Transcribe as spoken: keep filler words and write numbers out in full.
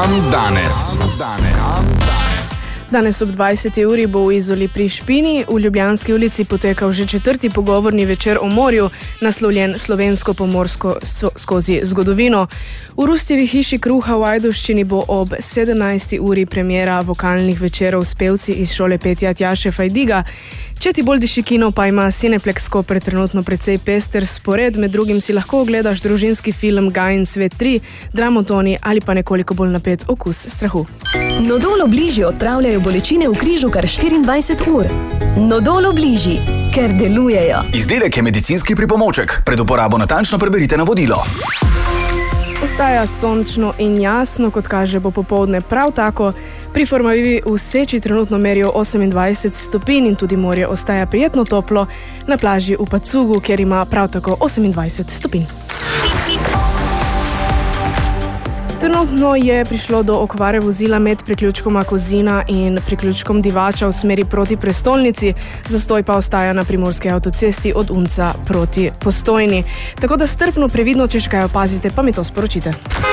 Kam danes? Danes ob dvajseti uri bo v Izoli pri Špini v Ljubljanski ulici potekal že četrti pogovorni večer o morju, naslovljen Slovensko-pomorsko skozi zgodovino. V Rustjevi hiši kruha v Ajdovščini bo ob sedemnajsti uri premiera vokalnih večerov s pevci iz šole petja Tjaše Fajdiga. Če ti bolj diši kino, pa ima Cineplex Koper trenutno precej pester spored, med drugim si lahko ogledaš družinski film Gajin svet tri, Dramotoni ali pa nekoliko bolj napet Okus strahu. Nodol Obliži odpravljajo bolečine v križu kar štiriindvajset ur. Nodol Obliži, ker delujejo. Izdelek je medicinski pripomoček. Pred uporabo natančno preberite navodilo. Ostaja sončno in jasno, kot kaže bo popoldne prav tako. Pri Formavivi v Seči trenutno merijo osemindvajset stopinj in tudi morje ostaja prijetno toplo, na plaži v Pacugu, kjer ima prav tako osemindvajset stopinj. Trenutno je prišlo do okvare vozila med priključkoma Kozina in priključkom Divača v smeri proti prestolnici, zastoj pa ostaja na primorski avtocesti od Unca proti Postojni. Tako da strpno, previdno, če še kaj opazite, pa mi to sporočite.